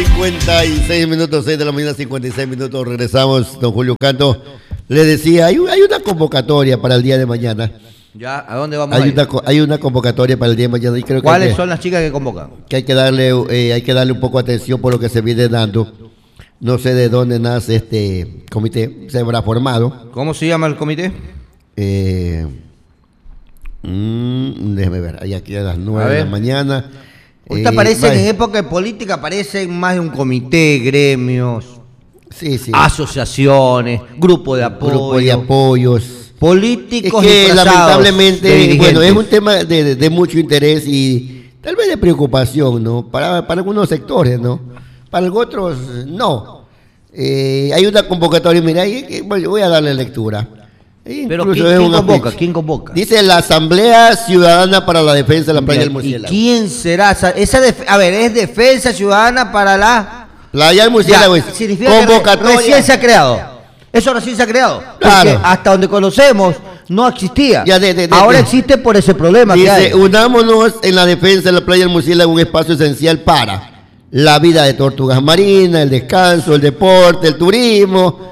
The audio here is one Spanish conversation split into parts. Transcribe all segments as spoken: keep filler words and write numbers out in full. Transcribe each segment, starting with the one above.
cincuenta y seis minutos, seis de la mañana, cincuenta y seis minutos. Regresamos, don Julio Canto. Le decía, hay, hay una convocatoria para el día de mañana. ¿Ya? ¿A dónde vamos hay a ir? Una, hay una convocatoria para el día de mañana. Y creo ¿Cuáles que son las chicas que convocan? Que hay que darle, eh, hay que darle un poco de atención por lo que se viene dando. No sé de dónde nace este comité, se habrá formado. ¿Cómo se llama el comité? Eh, mmm, déjeme ver, hay aquí a las nueve de la mañana. Usted eh, aparece vaya. en época de política, aparecen más de un comité, gremios, sí, sí. asociaciones, grupo de apoyo. Grupo de apoyos. Políticos es que lamentablemente, bueno, es un tema de, de, de mucho interés y tal vez de preocupación, ¿no? Para, para algunos sectores, ¿no? Para otros, no. Eh, hay una convocatoria, mira, y, bueno, voy a darle lectura. Pero ¿quién, ¿quién convoca? ¿Quién convoca? Dice la Asamblea Ciudadana para la Defensa de la Playa del Murciélago. ¿Y quién será? Esa, esa a ver, es Defensa Ciudadana para la Playa del Murciélago. Ya, significa convocatoria. Que recién se ha creado. Eso recién se ha creado. Claro. Porque hasta donde conocemos no existía. Ya de, de, de, Ahora de, existe por ese problema. Dice, que hay. unámonos en la defensa de la Playa del Murciélago, un espacio esencial para la vida de tortugas marinas, el descanso, el deporte, el turismo,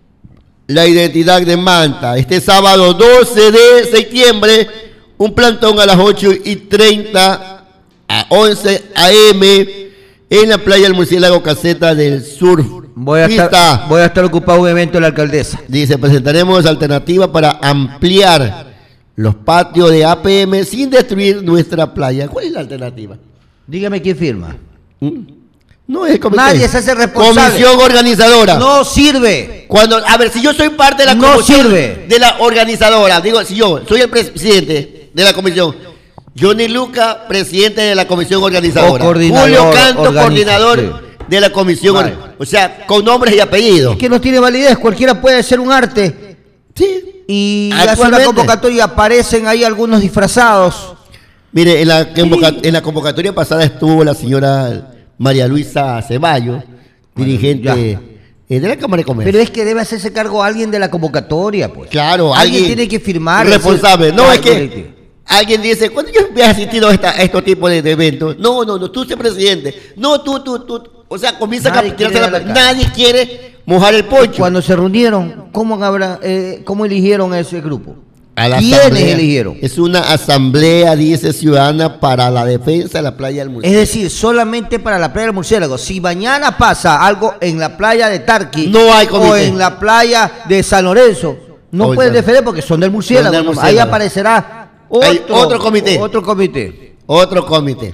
la identidad de Manta. Este sábado doce de septiembre, un plantón a las ocho y treinta a once a eme en la Playa del Murciélago, Caseta del Sur. Voy a, estar, voy a estar ocupado en un evento de la alcaldesa. Dice, presentaremos alternativas para ampliar los patios de A P M sin destruir nuestra playa. ¿Cuál es la alternativa? Dígame quién firma. ¿Mm? No es comité. Nadie se hace responsable. Comisión organizadora. No sirve. Cuando, a ver, si yo soy parte de la no comisión sirve. de la organizadora, digo, si yo soy el presidente de la comisión, Johnny Luca, presidente de la comisión organizadora, Julio Canto, coordinador sí. de la comisión, vale. O sea, con nombres y apellidos. Es que no tiene validez, cualquiera puede hacer un arte. Sí. Y hace una convocatoria y aparecen ahí algunos disfrazados. Mire, en la, convoca en la convocatoria pasada estuvo la señora María Luisa Ceballos, bueno, dirigente eh, de la Cámara de Comercio. Pero es que debe hacerse cargo alguien de la convocatoria, pues. Claro, alguien, alguien tiene que firmar. Responsable. No, es que alguien dice, ¿cuándo yo he asistido a, esta, a estos tipos de, de eventos? No, no, no, tú sé presidente. No, tú, tú, tú. O sea, comienza a tirarse la, la Nadie quiere mojar el poncho. Cuando se reunieron, ¿cómo, habrá, eh, cómo eligieron a ese grupo? A la ¿Quiénes eligieron? Es una asamblea, dice, ciudadana para la defensa de la playa del Murciélago. Es decir, solamente para la playa del Murciélago. Si mañana pasa algo en la playa de Tarqui, no hay comité. O en la playa de San Lorenzo, no Oye, pueden defender porque son del Murciélago. Son del Murciélago. Ahí aparecerá otro, otro comité. Otro comité. Otro comité.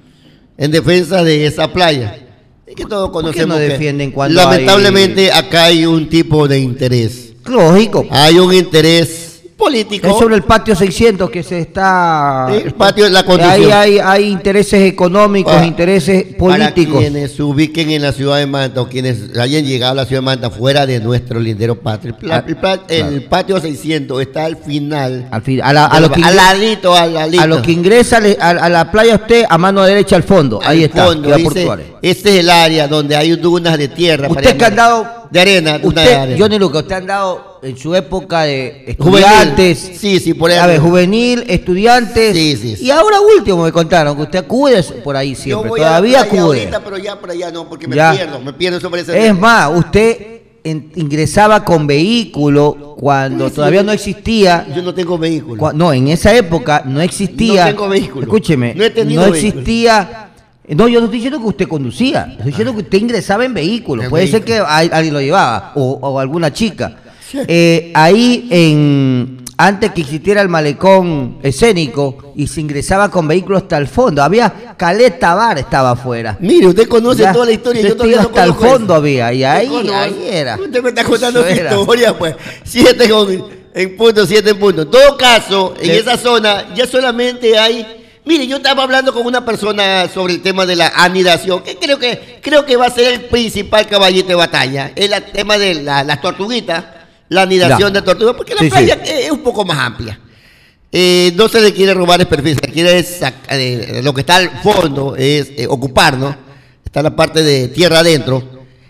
En defensa de esa playa. Es que todos conocemos no defienden que cuando lamentablemente hay... acá hay un tipo de interés. Lógico. Hay un interés político. Es sobre el patio seiscientos que se está... El patio de la construcción. Ahí hay, hay intereses económicos, para, intereses políticos. Para quienes se ubiquen en la ciudad de Manta o quienes hayan llegado a la ciudad de Manta fuera de nuestro lindero patrio. El, el, el, claro. el patio seiscientos está al final. Al fin, a, la, a, lo que al ladito, al ladito. A lo que ingresa a, a la playa usted a mano derecha al fondo. Al ahí está. Fondo, dice, este es el área donde hay dunas de tierra. Usted que ha andado... De arena. Usted, de arena. Johnny Luca, usted ha andado en su época de estudiantes. Juvenil. Sí, sí, por ahí. A ver, juvenil, estudiantes. Sí, sí, sí. Y ahora último me contaron que usted acude por ahí siempre. Yo voy Todavía a acude. Ahorita, pero ya por allá no, porque me ya. pierdo, me pierdo sobre ese Es tema. más, usted en, ingresaba con vehículo cuando sí, todavía no existía. Yo no tengo vehículo. Cua, no, en esa época no existía. No tengo vehículo. Escúcheme, no, he tenido no existía. No, yo no estoy diciendo que usted conducía, estoy diciendo que usted ingresaba en vehículo. Puede ser que alguien lo llevaba o, o alguna chica. Eh, ahí, en antes que existiera el malecón escénico y se ingresaba con vehículos hasta el fondo, había caleta bar, estaba afuera. Mire, usted conoce ya, toda la historia. Yo todavía hasta el fondo había, y ahí, ahí era. Usted me está contando su historia, pues. Siete con, en punto, siete en punto. En todo caso, en ¿sí? esa zona ya solamente hay... Mire, yo estaba hablando con una persona sobre el tema de la anidación, que creo que creo que va a ser el principal caballito de batalla, el tema de la, las tortuguitas, la anidación ya. de tortugas, porque la sí, playa sí. es un poco más amplia. Eh, no se le quiere robar superficie, se quiere sacar, eh, lo que está al fondo es eh, ocupar, ¿no? Está la parte de tierra adentro.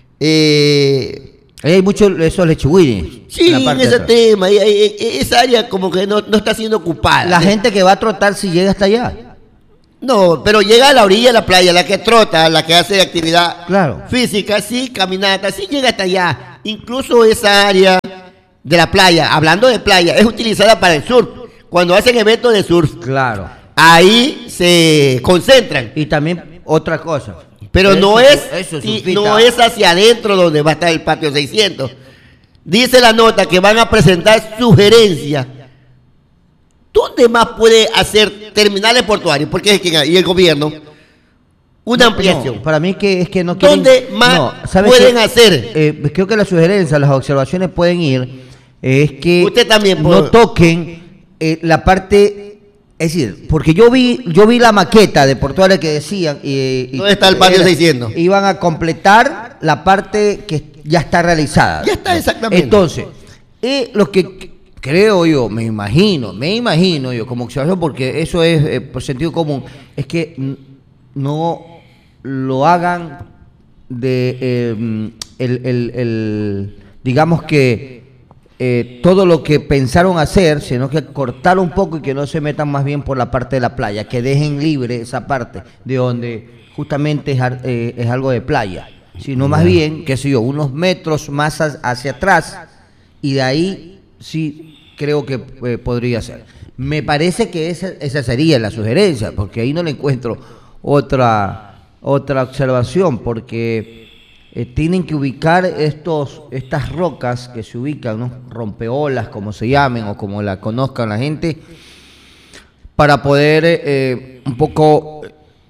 Eh, Ahí hay muchos esos lechuguines. Sí, en, en ese tema, y, y, esa área como que no, no está siendo ocupada. La gente que va a trotar si llega hasta allá. No, pero llega a la orilla de la playa, la que trota, la que hace actividad Claro. física, sí, caminata, sí llega hasta allá. Incluso esa área de la playa, hablando de playa, es utilizada para el surf. Cuando hacen eventos de surf, Claro. ahí se concentran. Y también otra cosa. Pero Eso- no es, eso, y surfista. no es hacia adentro donde va a estar el patio seiscientos. Dice la nota que van a presentar sugerencias. ¿Dónde más puede hacer terminales portuarios? Porque es que y el gobierno una No, ampliación. no, para mí que es que no quieren... ¿Dónde más no, ¿sabes pueden qué? hacer? Eh, creo que las sugerencias, las observaciones pueden ir, eh, es que Usted también no puede- toquen eh, la parte, es decir, porque yo vi yo vi la maqueta de portuaria que decían y, y- ¿Dónde está el patio era- seiscientos? Iban a completar la parte que ya está realizada. Ya está, exactamente. Entonces, eh, lo que creo yo, me imagino, me imagino yo como observación, porque eso es eh, por sentido común, es que mm, no lo hagan de eh, mm, el, el- el- digamos que eh, todo lo que pensaron hacer, sino que cortar un poco y que no se metan más bien por la parte de la playa, que dejen libre esa parte de donde justamente es, ar- eh, es algo de playa, sino más bien, qué sé yo, unos metros más ha- hacia atrás y de ahí sí creo que eh, podría ser. Me parece que esa, esa sería la sugerencia, porque ahí no le encuentro otra, otra observación, porque eh, tienen que ubicar estos, estas rocas que se ubican, ¿no? Rompeolas, como se llamen o como la conozcan la gente, para poder eh, un poco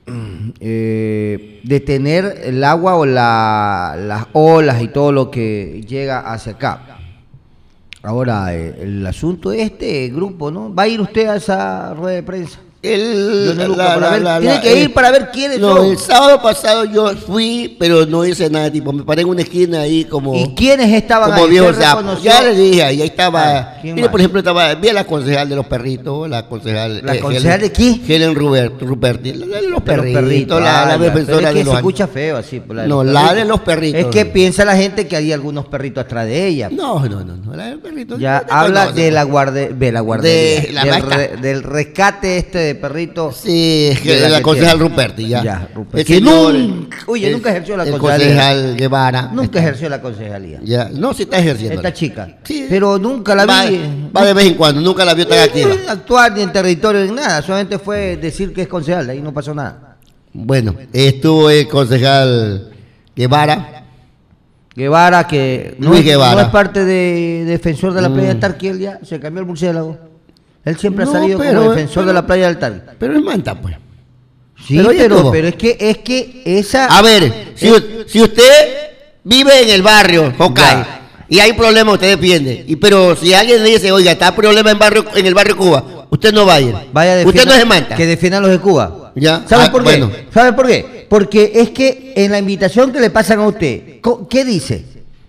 eh, detener el agua o la, las olas y todo lo que llega hacia acá. Ahora, eh, el asunto de este grupo, ¿no? ¿Va a ir usted a esa rueda de prensa? El, Yo no, Luca, la- para la- ver- la- tiene la- que eh, ir para ver quiénes no, son. el sábado pasado yo fui, pero no hice nada, tipo, me paré en una esquina ahí como, ¿Y quiénes estaban como ahí? viejo ¿Usted sapo. reconoció? Ya le dije, ahí estaba, Ah, ¿quién mire, más? por ejemplo, estaba, vi a la concejal de los perritos, la concejal... ¿La eh, concejal Helen- de qué? Helen Rubert, Ruperti, la de los De los perritos, perritos, la, ah, la ya, defensora pero es que de se los... escucha feo así. por la de No, los la perritos. de los perritos. Es que piensa la gente que hay algunos perritos atrás de ella. No, no, no, no, la de los perritos. Ya no te habla conoce, de la, pues. guarde, de la guardería, De la del, vaca. re- del rescate este de perritos. Sí, es que de la la, que concejal tiene. Ruperti, ya. Ya, Ruperti. El Que señor- nunca- oye, el- nunca ejerció la el concejalía. concejal Guevara. Nunca ejerció la concejalía. Ya, no, sí está ejerciendo. Esta chica. Sí. Pero nunca la Va, vi. va de vez en cuando, nunca la vio tan No activa. actuar ni en territorio ni nada, solamente fue decir que es concejal, ahí no pasó nada. Bueno, estuvo el concejal Guevara. Guevara, que no, Luis es, Guevara. no es parte de defensor de la playa Mm. del Tarqui, él ya se cambió el murciélago. Él siempre No, ha salido pero- como defensor pero- de la playa del Tarqui. Pero es manta, pues. Sí, pero pero, oye, pero, ¿cómo? es que es que esa A ver, si, u- si usted vive en el barrio, Jocay, Ya. y hay problema, usted defiende. Y, pero si alguien le dice, oiga, está problema en, barrio, en el barrio Cuba, usted no va a ir. vaya usted defienda- no es de manta. que defiendan los de Cuba. Ya. ¿Sabe Ah, por qué? bueno. ¿Sabe por qué? Porque es que en la invitación que le pasan a usted, co- ¿qué dice?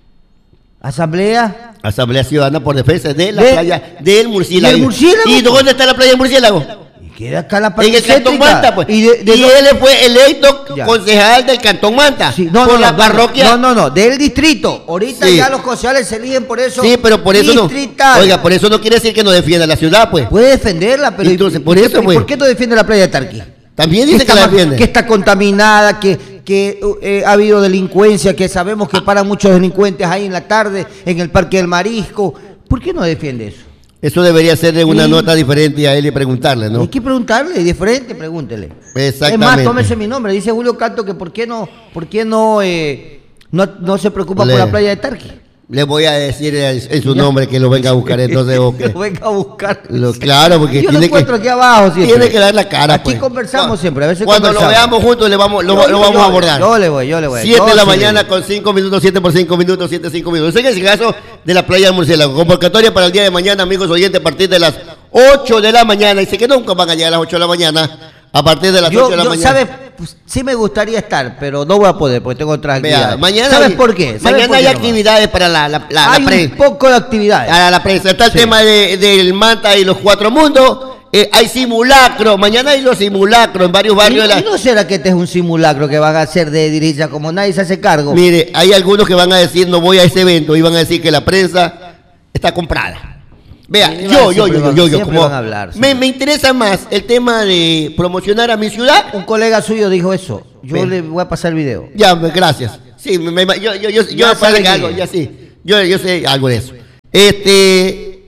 Asamblea Asamblea Ciudadana por Defensa de la De- playa del murciélago. ¿Del murciélago? ¿Y dónde está la playa del murciélago? y queda acá la parte En el Cantón céntrica. Manta, pues. Y, Y, de- de- él fue electo Ya. concejal del Cantón Manta. Sí, no, por no, la no, parroquia. No, no, no, del distrito. Ahorita Sí. ya los concejales se eligen por eso. Sí, pero por eso no. distrital. Oiga, por eso no quiere decir que no defienda la ciudad, pues. Puede defenderla, pero. Entonces, ¿y- por y- eso, y pues. ¿Por qué no defiende la playa de Tarqui? También dice que está la ma- defiende. que está contaminada, que, que eh, ha habido delincuencia, que sabemos que paran muchos delincuentes ahí en la tarde, en el Parque del Marisco. ¿Por qué no defiende eso? Eso debería ser de una Sí. nota diferente a él y preguntarle, ¿no? Hay que preguntarle, diferente, pregúntele. Exactamente. Es más, tómese mi nombre. Dice Julio Canto que por qué no, por qué no, eh, no, no se preocupa Le- por la playa de Tarqui. Le voy a decir en en su Ya. nombre que lo venga a buscar entonces. o que- Que lo venga a buscar. Lo- claro, porque Yo lo tiene encuentro que, aquí abajo siempre. tiene que dar la cara. Aquí pues. conversamos Cuando- siempre, a veces Cuando lo conversamos. veamos juntos le vamos, lo, Yo- lo yo- vamos yo- a abordar. Yo le voy, yo le voy. siete de Yo la sí le mañana voy. con cinco minutos, siete por cinco minutos, siete, cinco minutos. En el caso de la playa de Murciélago. Convocatoria para el día de mañana, amigos oyentes, a partir de las ocho de la mañana. Dice que nunca van a llegar a las ocho de la mañana. A partir de las Yo, ocho de la yo, mañana. ¿sabes? Pues, sí me gustaría estar, pero no voy a poder porque tengo otras Vea, actividades. mañana ¿Sabes hay- por qué? ¿Sabes Mañana por hay qué no va? actividades para la, la, la, Hay la un prensa. poco de actividades. Para la prensa. Está el Sí. tema de, del Manta y los Cuatro Mundos. Eh, hay simulacro. Mañana hay los simulacros en varios ¿Y, barrios de la. y no será que este es un simulacro que van a hacer de dirigencia como nadie se hace cargo? Mire, hay algunos que van a decir no voy a ese evento y van a decir que la prensa está comprada. Vea, yo, yo, yo, yo, yo, yo, como me, me interesa más el tema de promocionar a mi ciudad. Un colega suyo dijo eso. Yo Ven. le voy a pasar el video. Ya, gracias. Sí, me, me, yo, yo, yo, yo parece algo, ya sí. Yo, yo sé algo de eso. Este,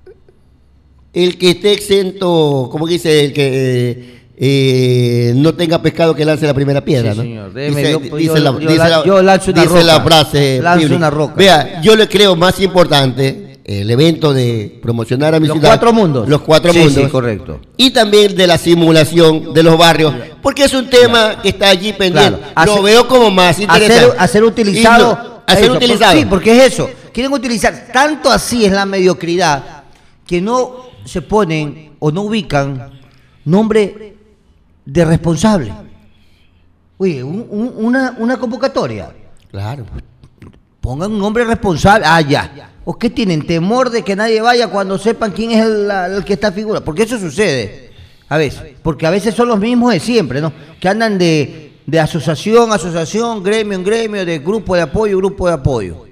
el que esté exento, ¿cómo dice? El que eh, no tenga pescado que lance la primera piedra, sí, ¿no? Señor. Déjeme, dice, yo, dice, yo, la, yo, dice, la, yo lanzo una dice roca. la frase. Lanzo una roca. Vea, yo le creo más importante el evento de promocionar a mi los ciudad. Cuatro mundos. Los cuatro sí, mundos. Sí, correcto. Y también de la simulación de los barrios, porque es un tema claro. que está allí pendiente. Claro. Hacer, Lo veo como más interesante. Hacer, hacer utilizado. No, hacer eso, utilizado. Por, sí, porque es eso. Quieren utilizar, tanto así es la mediocridad, que no se ponen o no ubican nombre de responsable. Oye, un, un, una, una convocatoria. Claro. Pongan un nombre responsable. Ah, ya. ¿O qué tienen? ¿Temor de que nadie vaya cuando sepan quién es el, el que está figura? Porque eso sucede. A veces. Porque a veces son los mismos de siempre, ¿no? Que andan de, de asociación a asociación, gremio en gremio, de grupo de apoyo, grupo de apoyo.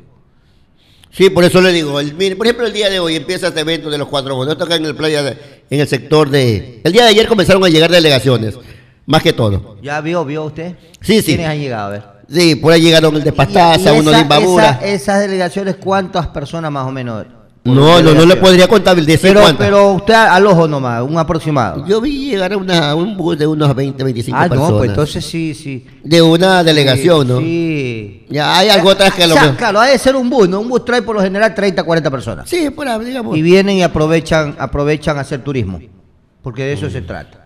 Sí, por eso le digo. El, mire, por ejemplo, el día de hoy empieza este evento de los cuatro mundos. Esto acá en el playa, de, en el sector de... El día de ayer comenzaron a llegar delegaciones. Más que todo. ¿Ya vio, vio usted? Sí, sí. ¿Quiénes han llegado? A ver. Sí, por ahí llegaron el de Pastaza, uno de Imbabura. Esa, esas delegaciones, ¿cuántas personas más o menos? No, no, no le podría contar el de pero, pero usted al ojo nomás, un aproximado. Yo vi llegar a una, un bus de unos veinte, veinticinco ah, personas. Ah, no, pues entonces sí, sí. De una delegación, sí, ¿no? Sí. Ya hay algo atrás que o lo... sea, claro, hay de ser un bus, ¿no? Un bus trae por lo general treinta, cuarenta personas. Sí, por ahí, digamos. Y vienen y aprovechan, aprovechan a hacer turismo, porque de eso mm. se trata.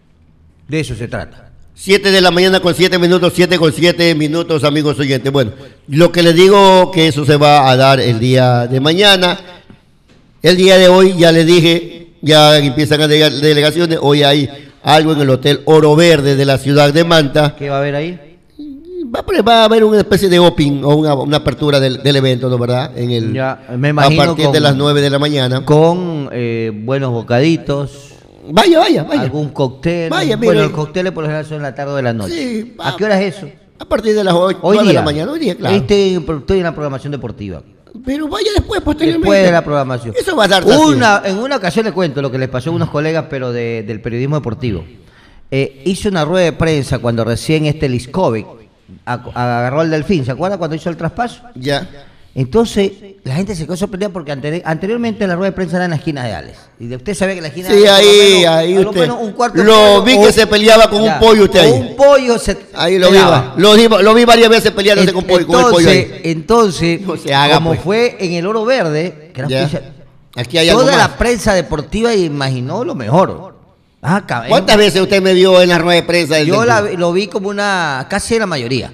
De eso se trata. siete de la mañana con siete minutos, siete con siete minutos, amigos oyentes. Bueno, lo que les digo que eso se va a dar el día de mañana. El día de hoy, ya les dije, ya empiezan a llegar delegaciones. Hoy hay algo en el Hotel Oro Verde de la ciudad de Manta. ¿Qué va a haber ahí? Va a, va a haber una especie de open o una, una apertura del, del evento, ¿no? ¿Verdad? En el, ya, me imagino a partir con, de las nueve de la mañana. Con eh, buenos bocaditos. Vaya, vaya, vaya. Algún cóctel. Vaya, bueno, los cócteles por lo general son en la tarde o de la noche. Sí, ¿A qué hora es eso? A partir de las ocho de la mañana. Hoy día, claro. Este, estoy en la programación deportiva. Pero vaya después, posteriormente. Después de la programación. Eso va a dar una, En una ocasión le cuento lo que les pasó a unos colegas, pero de, del periodismo deportivo. Eh, hice una rueda de prensa cuando recién este Liskovic agarró al Delfín. ¿Se acuerda cuando hizo el traspaso? Ya. Entonces, la gente se quedó sorprendida porque anteri anteriormente la rueda de prensa era en la esquina de Ales. Y de usted sabe que la esquina sí, de Ales... Sí, ahí, menos, ahí usted... Un cuarto lo pollo, vi o, que se peleaba con ya, un pollo usted ahí. Un pollo se ahí lo vi, lo vi, lo vi varias veces peleándose en, con, pollo, entonces, con el pollo ahí. Entonces, no se haga, como pues. fue en el Oro Verde, que era aquí hay toda algo la más. prensa deportiva imaginó lo mejor. Ah, cabrón. ¿Cuántas veces usted me vio en la rueda de prensa? Del yo la, lo vi como una, casi la mayoría.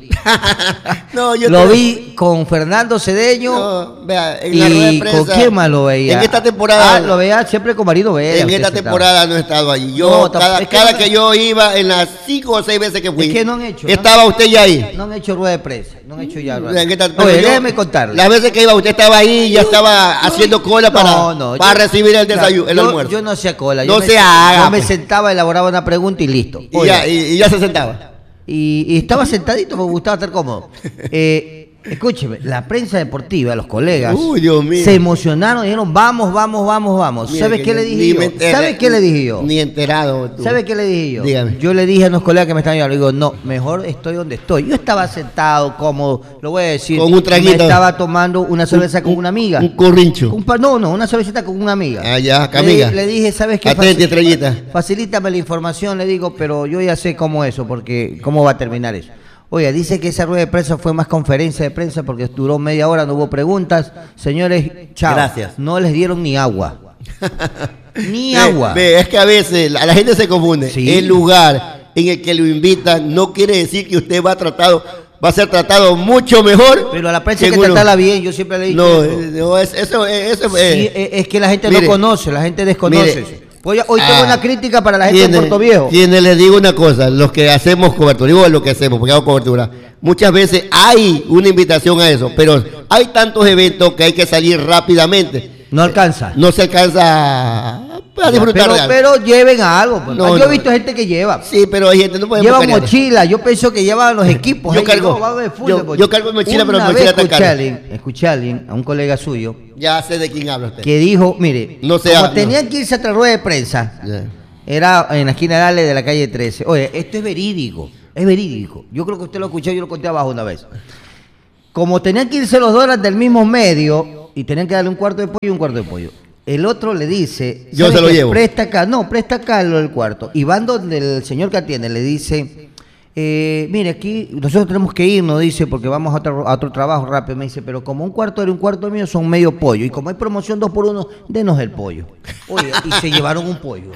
no, yo lo te... vi con Fernando Cedeño. No, vea, en y la rueda de prensa, ¿con quién más lo veía? En esta temporada. Ah, lo veía siempre con Marino Vélez. En esta temporada no he estado allí. Yo, no, cada, es que, cada no, que yo iba, en las cinco o seis veces que fui, es que no han hecho, estaba no, usted ya ahí. No han hecho rueda de prensa. No han hecho ya. En esta, Oye, yo, déjeme contarle. Las veces que iba, usted estaba ahí y ya estaba no, haciendo cola para, no, no, para yo, recibir el desayuno, claro, el yo, almuerzo. Yo no hacía cola. No yo se me, haga. Yo me pues. sentaba, elaboraba una pregunta y listo. Y ya, y, y ya se sentaba. Y, y estaba sentadito porque me gustaba estar cómodo. Eh, escúcheme, la prensa deportiva, los colegas, Uy, Dios mío, se emocionaron y dijeron, vamos, vamos, vamos, vamos. Mira, ¿Sabes qué le dije yo? enteré, ¿Sabes qué le dije yo? Ni enterado. Tú. ¿Sabes qué le dije yo? Dígame. Yo le dije a unos colegas que me estaban ayudando, digo, no, mejor estoy donde estoy. Yo estaba sentado, cómodo, lo voy a decir. Con un traguito. Me estaba tomando una cerveza un, con una amiga. Un corrincho. Un no, no, una cervecita con una amiga. Ah, ya, amiga. Le, le dije, ¿sabes qué? Atente, estrellita. Facilítame la información, le digo, pero yo ya sé cómo eso, porque cómo va a terminar eso. Oye, dice que esa rueda de prensa fue más conferencia de prensa porque duró media hora, no hubo preguntas. Señores, chao. Gracias. No les dieron ni agua. Ni ve, agua. Ve, es que a veces la, la gente se confunde. Sí. El lugar en el que lo invitan no quiere decir que usted va a tratado, va a ser tratado mucho mejor. Pero a la prensa hay que tratarla bien, yo siempre le he dicho. No, eso, no es, eso, eso sí, eh, es que la gente mire, no conoce, la gente desconoce. Mire, Hoy, hoy tengo ah, una crítica para la gente tiene, de Puerto Viejo. Tiene, les digo una cosa, los que hacemos cobertura, digo lo que hacemos, porque hago cobertura, muchas veces hay una invitación a eso, pero hay tantos eventos que hay que salir rápidamente. No alcanza. No se alcanza a disfrutar pero, de algo. pero lleven a algo. Pues. No, yo he no. visto gente que lleva. Sí, pero hay gente no puede Lleva mochila. Yo pienso que llevan los equipos. Yo ahí, cargo. no, van de fútbol, Yo, yo cargo mochila, pero Una mochila vez está escuché a cara. alguien, escuché a alguien, a un colega suyo, Ya sé de quién habla usted. que dijo, mire, No sea- como no. tenían que irse a otra rueda de prensa, Ya. era en la esquina de Ale de la calle trece. Oye, esto es verídico, es verídico. Yo creo que usted lo escuchó, yo lo conté abajo una vez. Como tenían que irse los dólares del mismo medio y tenían que darle un cuarto de pollo y un cuarto de pollo. El otro le dice, Yo ¿sabe se lo qué? llevo. Presta acá, no, presta acá lo del cuarto. Y van donde el señor que atiende le dice, eh, mire, aquí nosotros tenemos que irnos, dice, porque vamos a otro, a otro trabajo rápido. Me dice, pero como un cuarto era un cuarto mío, son medio pollo. Y como hay promoción dos por uno, denos el pollo. Oye, y se llevaron un pollo.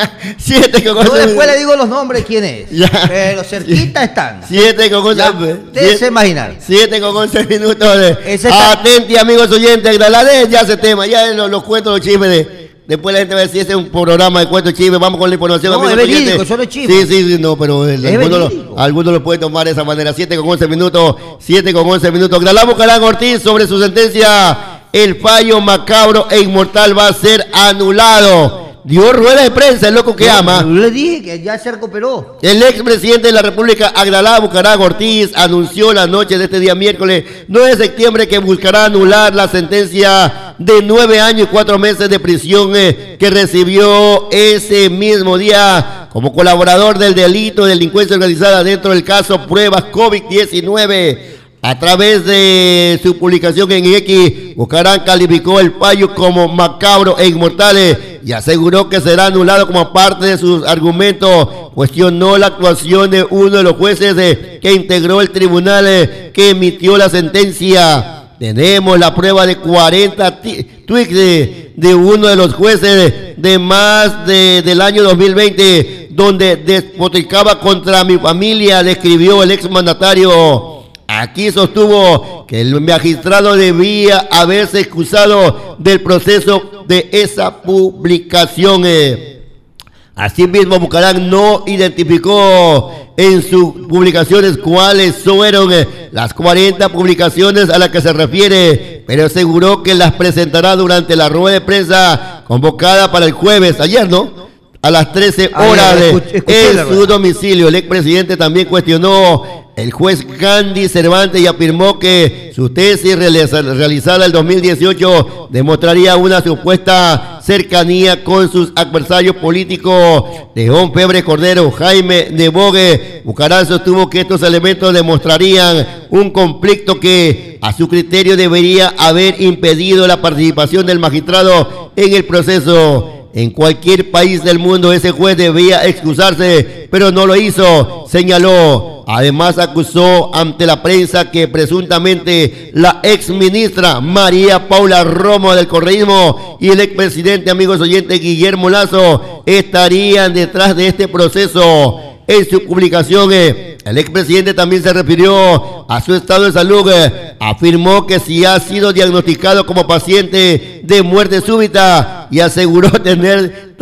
Siete con Yo once después minutos. le digo los nombres quién es. Ya. Pero cerquita están. Siete con once. Ya, siete- ustedes se imaginan. Siete con once minutos. De, Ese está- atenti, amigos oyentes. La de ya se tema. Ya los, los cuentos, los chismes de. Después la gente va a decir, ese es un programa de cuentos chismes. Vamos con la información, No, amigos es verídico, oyentes. eso no es chisme. Sí, sí, sí, no, pero el- Es algunos, lo, verídico. algunos lo pueden tomar de esa manera. Siete con once minutos. Siete con once minutos. Gralán Bucarán Ortiz sobre su sentencia. El fallo macabro e inmortal va a ser anulado. Dio rueda de prensa, el loco que Yo- ama. Yo le dije que ya se recuperó. El expresidente de la República, Agdalá Bucaram Ortiz, anunció la noche de este día miércoles nueve de septiembre que buscará anular la sentencia de nueve años y cuatro meses de prisión eh, que recibió ese mismo día como colaborador del delito de delincuencia organizada dentro del caso Pruebas COVID diecinueve. A través de su publicación en X, Bucaram calificó el fallo como macabro e inmortal eh, y aseguró que será anulado como parte de sus argumentos. Cuestionó la actuación de uno de los jueces eh, que integró el tribunal eh, que emitió la sentencia. Tenemos la prueba de cuarenta ti- tweets de, de uno de los jueces de más de, del año dos mil veinte, donde despotricaba contra mi familia, describió el exmandatario. Aquí sostuvo que el magistrado debía haberse excusado del proceso de esa publicación. eh. Asimismo, Bucaram no identificó en sus publicaciones cuáles fueron eh, las cuarenta publicaciones a las que se refiere, pero aseguró que las presentará durante la rueda de prensa convocada para el jueves, ayer, ¿no? A las trece horas Ayer, de, escuché- escuché en la su rueda. domicilio. El expresidente también cuestionó el juez Gandhi Cervantes y afirmó que su tesis realiza- realizada el dos mil dieciocho demostraría una supuesta cercanía con sus adversarios políticos. León Febre Cordero, Jaime de Bogue, Bucaram sostuvo que estos elementos demostrarían un conflicto que a su criterio debería haber impedido la participación del magistrado en el proceso. En cualquier país del mundo ese juez debía excusarse, pero no lo hizo, señaló. Además acusó ante la prensa que presuntamente la ex ministra María Paula Romo del correísmo y el expresidente, amigos oyentes, Guillermo Lazo estarían detrás de este proceso. En su publicación, eh, el expresidente también se refirió a su estado de salud. eh, afirmó que si ha sido diagnosticado como paciente de muerte súbita y aseguró tener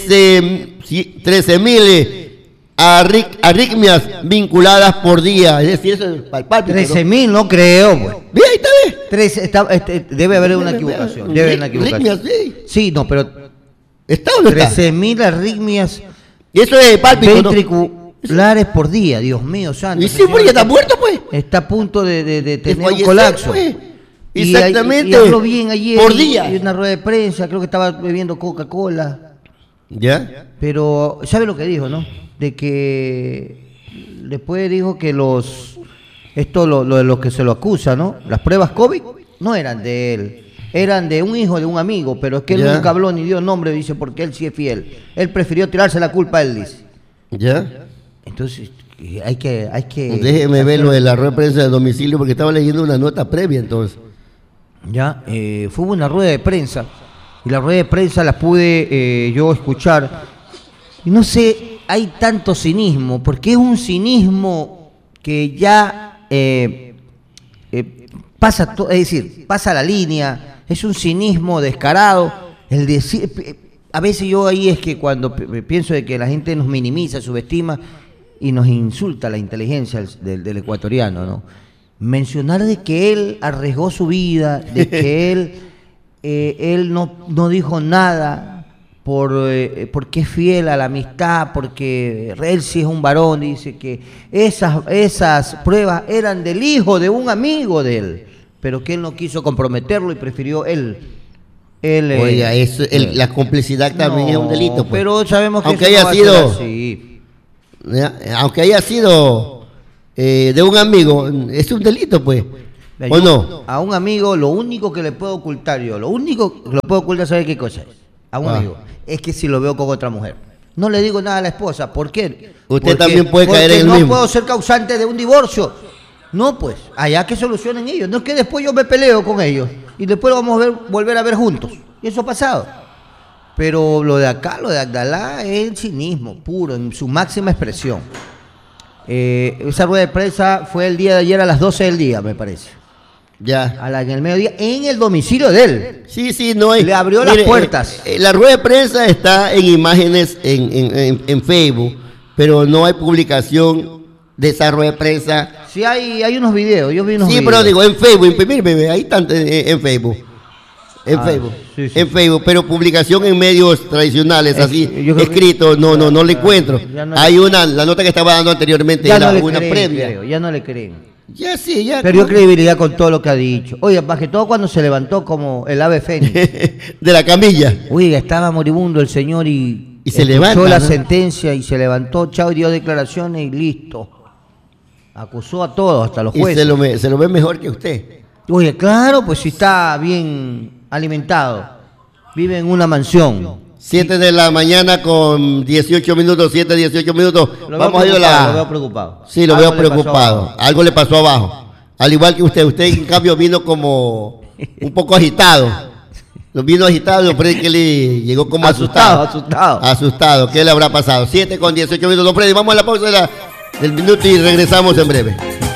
trece mil arritmias vinculadas por día. Es decir, eso es palpable. trece mil, no creo. Pues. Bien, ahí está bien. trece, está, este, debe haber una equivocación. Debe haber una equivocación. Arritmias, sí. Sí, no, pero ¿Está o no está? trece mil arritmias Y eso es pálpito, ¿no? ventriculares por día. Dios mío, santo. Y sí, señor. pues ya está muerto, pues. Está a punto de, de- de tener un fallecer, colapso. pues. Y- Exactamente. Y, habló bien ayer. Por y- día. Y una rueda de prensa, creo que estaba bebiendo Coca-Cola. ¿Ya? Pero, ¿sabe lo que dijo, no? De que después dijo que los, esto lo, lo de los que se lo acusa, ¿no? Las pruebas COVID no eran de él, eran de un hijo de un amigo, pero es que él Ya. nunca habló ni dio nombre, dice, porque él sí es fiel. Él prefirió tirarse la culpa a él, dice. ¿Ya? Entonces, hay que, hay que... Déjeme ver lo de la rueda de prensa de domicilio porque estaba leyendo una nota previa entonces. Ya, eh, fue una rueda de prensa y la rueda de prensa la pude eh, yo escuchar y no sé, hay tanto cinismo, porque es un cinismo que ya eh, eh, pasa, to- es decir, pasa la línea, es un cinismo descarado, el decir, a veces yo ahí es que cuando p- pienso de que la gente nos minimiza, subestima y nos insulta la inteligencia del, del- del ecuatoriano, ¿no? Mencionar de que él arriesgó su vida, de que él eh, él no, no dijo nada por, eh, porque es fiel a la amistad, porque él sí es un varón, dice que esas, esas pruebas eran del hijo de un amigo de él, pero que él no quiso comprometerlo y prefirió él. él Oiga, eh, eso, el, la complicidad también no, es un delito. Pues. Pero sabemos que aunque eso haya no va sido, a ser así. Aunque haya sido eh, de un amigo, es un delito, pues. ¿O no? A un amigo, lo único que le puedo ocultar yo, lo único que lo puedo ocultar, ¿sabe qué cosa es? A un ah. amigo, es que si lo veo con otra mujer. No le digo nada a la esposa, ¿por qué? Usted porque, también puede caer en el no mismo. No puedo ser causante de un divorcio. No, pues, allá que solucionen ellos. No es que después yo me peleo con ellos y después lo vamos a ver, volver a ver juntos. Y eso ha pasado. Pero lo de acá, lo de Agdalá, es el cinismo puro, en su máxima expresión. Eh, esa rueda de prensa fue el día de ayer a las doce del día, me parece. Ya. A la, en el mediodía, en el domicilio de él. Sí, sí, no hay. Le abrió mire, las puertas. Eh, eh, la rueda de prensa está en imágenes en, en, en, en Facebook, pero no hay publicación de esa rueda de prensa. Sí, hay, hay unos videos, yo vi unos sí, videos. pero digo, en Facebook, mire, ahí están en, en Facebook. En ah, Facebook, sí, sí. en Facebook, pero publicación en medios tradicionales, es, así, escrito, no, no, no le encuentro. No hay le... una, la nota que estaba dando anteriormente, ya era no una creen, previa. Creo, ya no le creen. Ya sí, ya. Perdió credibilidad con todo lo que ha dicho. Oye, más que todo cuando se levantó como el ave fénix. De la camilla. Oiga, estaba moribundo el señor y, y se levantó la ¿no? sentencia y se levantó, chao, y dio declaraciones y listo. Acusó a todos, hasta los jueces. Y se lo, se lo ve mejor que usted. Oye, claro, pues si está bien alimentado, vive en una mansión. siete de la mañana con dieciocho minutos, siete, dieciocho minutos. Vamos a ir a la... Lo veo preocupado. Sí, lo Algo veo preocupado. Algo le pasó abajo. Al igual que usted, usted en cambio vino como un poco agitado. Lo vino agitado, don Freddy, que le llegó como asustado. Asustado, asustado. Asustado. ¿Qué le habrá pasado? siete con dieciocho minutos, don Freddy. Vamos a la pausa de la, del minuto y regresamos en breve.